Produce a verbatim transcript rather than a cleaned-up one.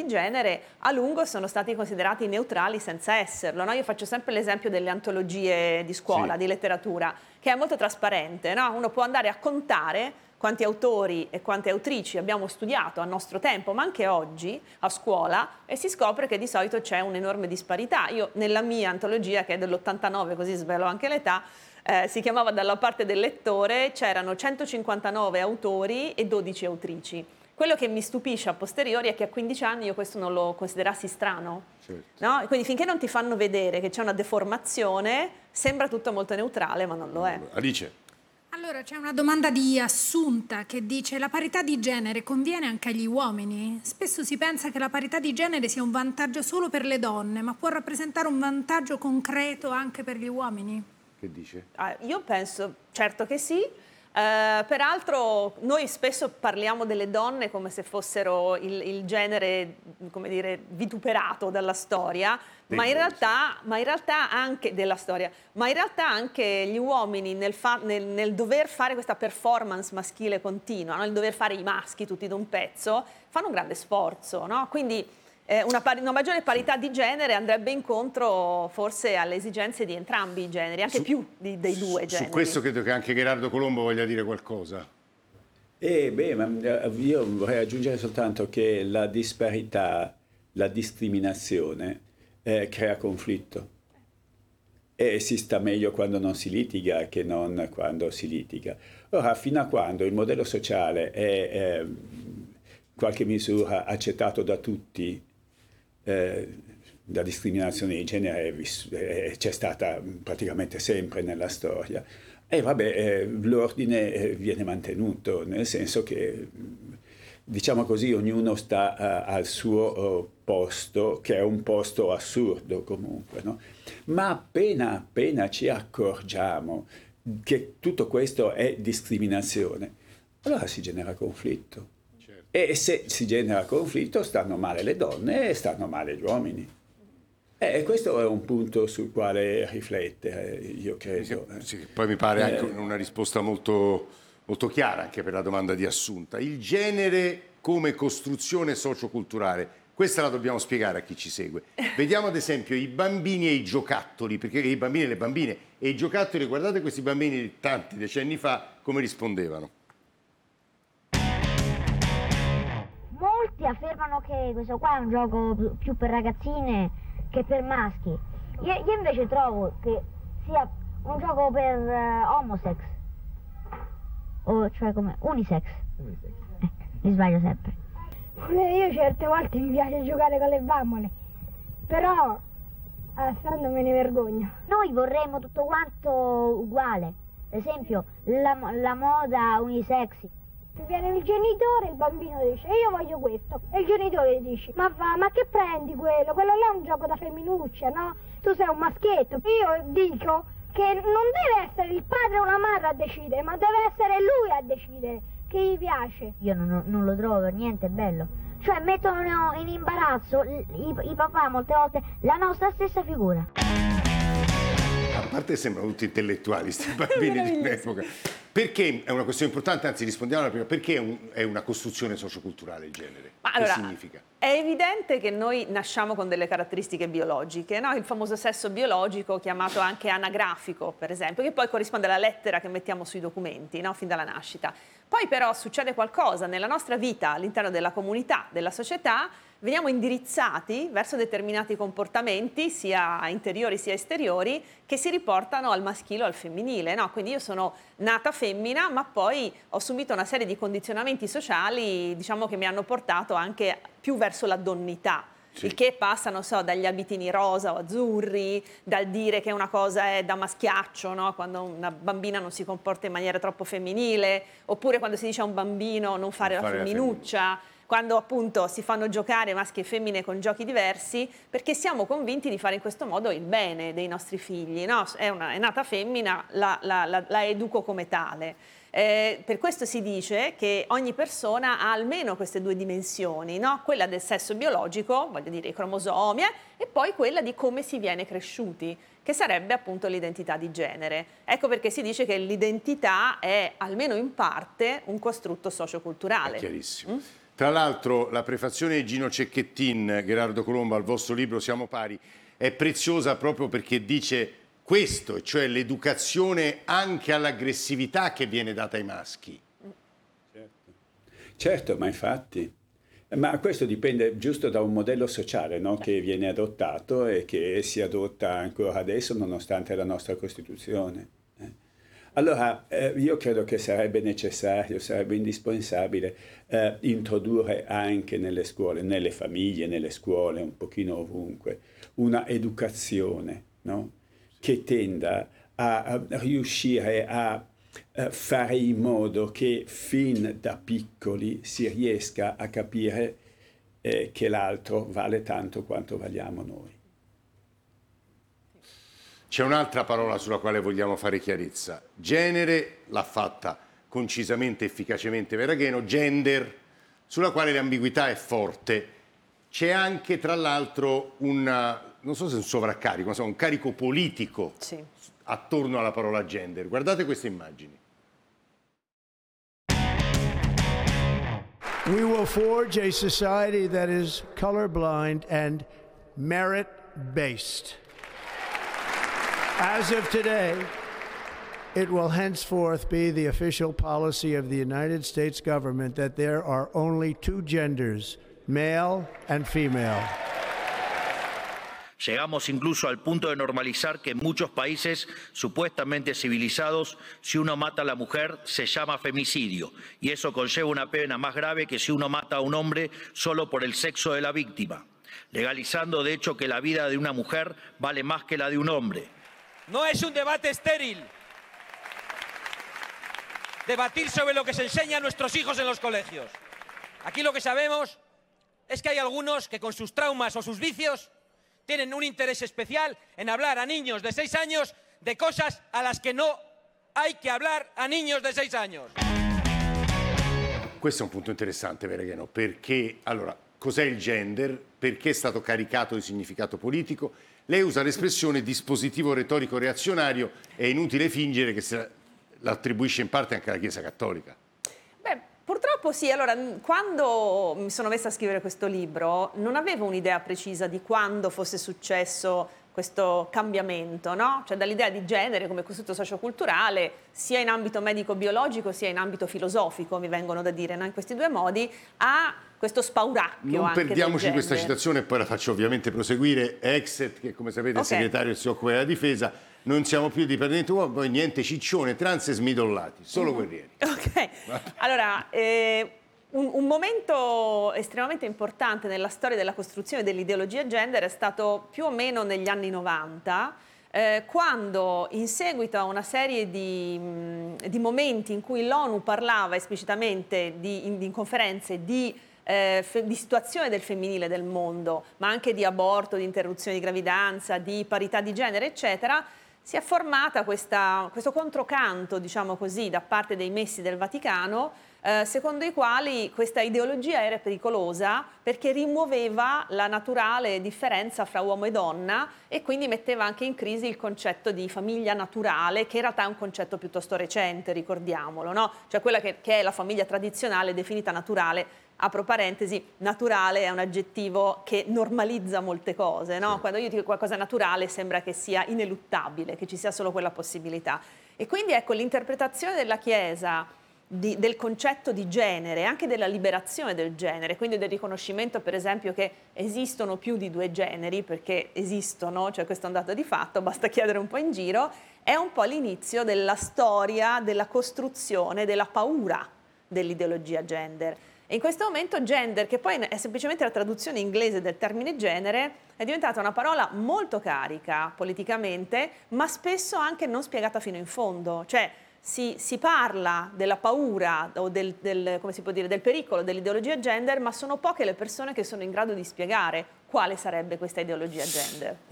di genere a lungo sono stati considerati neutrali senza esserlo, no? Io faccio sempre l'esempio delle antologie di scuola, Sì. di letteratura, che è molto trasparente, no? Uno può andare a contare quanti autori e quante autrici abbiamo studiato a nostro tempo, ma anche oggi a scuola, e si scopre che di solito c'è un'enorme disparità. Io nella mia antologia, che è dell'ottantanove, così svelo anche l'età, eh, si chiamava Dalla parte del lettore, c'erano centocinquantanove autori e dodici autrici. Quello che mi stupisce a posteriori è che a quindici anni io questo non lo considerassi strano. Certo. No? Quindi finché non ti fanno vedere che c'è una deformazione, sembra tutto molto neutrale, ma non lo è. Alice. Allora, c'è una domanda di Assunta che dice: la parità di genere conviene anche agli uomini? Spesso si pensa che la parità di genere sia un vantaggio solo per le donne, ma può rappresentare un vantaggio concreto anche per gli uomini? Che dice? Ah, io penso, certo che sì. Eh, peraltro noi spesso parliamo delle donne come se fossero il, il genere, come dire, vituperato dalla storia, ma in, realtà, ma in realtà anche della storia, ma in realtà anche gli uomini nel, fa, nel, nel dover fare questa performance maschile continua, no? Nel dover fare i maschi tutti d'un pezzo, fanno un grande sforzo, no? Quindi eh, una, pari, una maggiore parità di genere andrebbe incontro forse alle esigenze di entrambi i generi, anche Su, più di, dei due su, generi. Su questo credo che anche Gherardo Colombo voglia dire qualcosa. Eh, beh, ma io vorrei aggiungere soltanto che la disparità, la discriminazione eh, crea conflitto. E si sta meglio quando non si litiga che non quando si litiga. Ora, fino a quando il modello sociale è eh, in qualche misura accettato da tutti, eh, la discriminazione di genere eh, c'è stata praticamente sempre nella storia. E vabbè, eh, l'ordine eh, viene mantenuto, nel senso che, diciamo così, ognuno sta uh, al suo uh, posto, che è un posto assurdo comunque, no? Ma appena, appena ci accorgiamo che tutto questo è discriminazione, allora si genera conflitto. Certo. E se si genera conflitto stanno male le donne e stanno male gli uomini. E questo è un punto sul quale riflettere, io credo. Sì, sì, poi mi pare eh, anche una risposta molto, molto chiara anche per la domanda di Assunta. Il genere come costruzione socioculturale, questa la dobbiamo spiegare a chi ci segue. Vediamo ad esempio i bambini e i giocattoli, perché i bambini e le bambine e i giocattoli, guardate questi bambini tanti decenni fa come rispondevano. Molti affermano che questo qua è un gioco più per ragazzine che per maschi. Io, io invece trovo che sia un gioco per uh, homosex, o cioè come unisex. Unisex. Eh, mi sbaglio sempre. Io certe volte mi piace giocare con le bambole, però Alessandro me ne vergogno. Noi vorremmo tutto quanto uguale, ad esempio la, la moda unisex. Viene il genitore, il bambino dice io voglio questo, e il genitore dice ma va, ma che prendi quello? Quello là è un gioco da femminuccia, no? Tu sei un maschietto. Io dico che non deve essere il padre o la madre a decidere, ma deve essere lui a decidere che gli piace. Io non, non lo trovo per niente bello. Cioè mettono in imbarazzo i, i papà molte volte la nostra stessa figura. A parte sembrano tutti intellettuali questi bambini di un'epoca. Perché è una questione importante, anzi rispondiamo alla prima, perché è, un, è una costruzione socioculturale il genere? Ma che allora, significa? È evidente che noi nasciamo con delle caratteristiche biologiche, no? Il famoso sesso biologico chiamato anche anagrafico, per esempio, che poi corrisponde alla lettera che mettiamo sui documenti, no? Fin dalla nascita. Poi però succede qualcosa nella nostra vita, all'interno della comunità, della società, veniamo indirizzati verso determinati comportamenti, sia interiori sia esteriori, che si riportano al maschile o al femminile, no? Quindi io sono nata femmina, ma poi ho subito una serie di condizionamenti sociali, diciamo, che mi hanno portato anche più verso la donnità. Sì. Il che passa, non so, dagli abitini rosa o azzurri, dal dire che una cosa è da maschiaccio, no? Quando una bambina non si comporta in maniera troppo femminile, oppure quando si dice a un bambino non fare, non la fare femminuccia. La quando appunto si fanno giocare maschi e femmine con giochi diversi, perché siamo convinti di fare in questo modo il bene dei nostri figli, no? È, una, è nata femmina, la, la, la, la educo come tale. Eh, per questo si dice che ogni persona ha almeno queste due dimensioni, no? Quella del sesso biologico, voglio dire i cromosomi, eh, e poi quella di come si viene cresciuti, che sarebbe appunto l'identità di genere. Ecco perché si dice che l'identità è almeno in parte un costrutto socioculturale. È chiarissimo. Mm? Tra l'altro la prefazione di Gino Cecchettin, Gherardo Colombo, al vostro libro Siamo pari, è preziosa proprio perché dice questo, cioè l'educazione anche all'aggressività che viene data ai maschi. Certo, certo, ma infatti... Ma questo dipende giusto da un modello sociale, no? Che viene adottato e che si adotta ancora adesso nonostante la nostra Costituzione. Eh. Allora, eh, io credo che sarebbe necessario, sarebbe indispensabile eh, introdurre anche nelle scuole, nelle famiglie, nelle scuole, un pochino ovunque, una educazione, no? Che tenda a, a riuscire a fare in modo che fin da piccoli si riesca a capire eh, che l'altro vale tanto quanto valiamo noi. C'è un'altra parola sulla quale vogliamo fare chiarezza. Genere l'ha fatta concisamente, efficacemente Veragheno, gender, sulla quale l'ambiguità è forte. C'è anche, tra l'altro, un, non so se un sovraccarico, ma un carico politico sì. attorno alla parola gender. Guardate queste immagini. We will forge a society that is colorblind and merit-based. As of today, it will henceforth be the official policy of the United States government that there are only two genders, male and female. Llegamos incluso al punto de normalizar que en muchos países supuestamente civilizados, si uno mata a la mujer, se llama femicidio. Y eso conlleva una pena más grave que si uno mata a un hombre solo por el sexo de la víctima, legalizando de hecho que la vida de una mujer vale más que la de un hombre. No es un debate estéril. Debatir sobre lo que se enseña a nuestros hijos en los colegios. Aquí lo que sabemos es que hay algunos que con sus traumas o sus vicios tienen un interés especial en hablar a niños de seis años de cosas a las que no hay que hablar a niños de seis años. Questo è un punto interessante, Veragheno, perché, allora, cos'è il gender? Perché è stato caricato di significato politico? Lei usa l'espressione dispositivo retorico reazionario, è inutile fingere che se l'attribuisce in parte anche alla Chiesa Cattolica. Purtroppo sì, allora quando mi sono messa a scrivere questo libro non avevo un'idea precisa di quando fosse successo questo cambiamento, no? Cioè dall'idea di genere come costrutto socioculturale sia in ambito medico-biologico sia in ambito filosofico, mi vengono da dire, no? In questi due modi, a questo spauracchio. Non anche perdiamoci del questa genere. citazione e poi la faccio ovviamente proseguire. Exet, che come sapete è Okay. segretario e si occupa della difesa, non siamo più dipendenti uomini, poi niente ciccione, trans e smidollati, solo Mm. guerrieri. Ok, allora eh, un, un momento estremamente importante nella storia della costruzione dell'ideologia gender è stato più o meno negli anni novanta, eh, quando in seguito a una serie di, mh, di momenti in cui l'ONU parlava esplicitamente di, in, in conferenze di Eh, di situazione del femminile del mondo, ma anche di aborto, di interruzione di gravidanza, di parità di genere, eccetera, si è formata questa, questo controcanto, diciamo così, da parte dei messi del Vaticano, eh, secondo i quali questa ideologia era pericolosa perché rimuoveva la naturale differenza fra uomo e donna e quindi metteva anche in crisi il concetto di famiglia naturale, che in realtà è un concetto piuttosto recente, ricordiamolo, no? Cioè quella che, che è la famiglia tradizionale definita naturale. Apro parentesi, naturale è un aggettivo che normalizza molte cose, no? Sì. Quando io dico qualcosa naturale sembra che sia ineluttabile, che ci sia solo quella possibilità. E quindi ecco l'interpretazione della Chiesa di, del concetto di genere, anche della liberazione del genere, quindi del riconoscimento per esempio che esistono più di due generi, perché esistono, cioè questo è un dato di fatto, basta chiedere un po' in giro, è un po' l'inizio della storia, della costruzione, della paura dell'ideologia gender. E in questo momento gender, che poi è semplicemente la traduzione inglese del termine genere, è diventata una parola molto carica politicamente, ma spesso anche non spiegata fino in fondo. Cioè si, si parla della paura o del, del, come si può dire, del pericolo dell'ideologia gender, ma sono poche le persone che sono in grado di spiegare quale sarebbe questa ideologia gender.